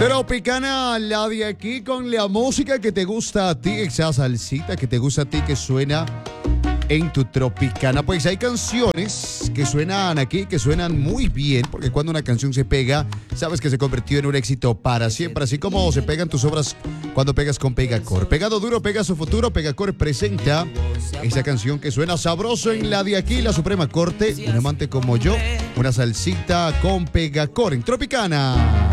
Tropicana, la de aquí con la música que te gusta a ti, esa salsita que te gusta a ti que suena en tu Tropicana. Pues hay canciones que suenan aquí, que suenan muy bien, porque cuando una canción se pega, sabes que se convirtió en un éxito para siempre, así como se pegan tus obras cuando pegas con Pegacor. Pegado duro, pega su futuro. Pegacor presenta esa canción que suena sabroso en la de aquí, la Suprema Corte. Un amante como yo, una salsita con Pegacor en Tropicana.